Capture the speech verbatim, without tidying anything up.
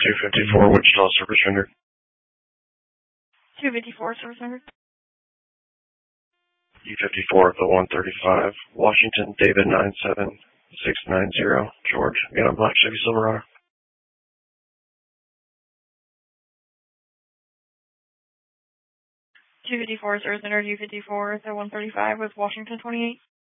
two fifty-four, Wichita Service Rendered. two fifty-four, service rendered. U fifty-four at the one thirty-five, Washington, David nine seven six nine zero, George. Got a black Chevy Silverado. two fifty-four, service rendered. U fifty-four at the one thirty-five with Washington twenty-eight.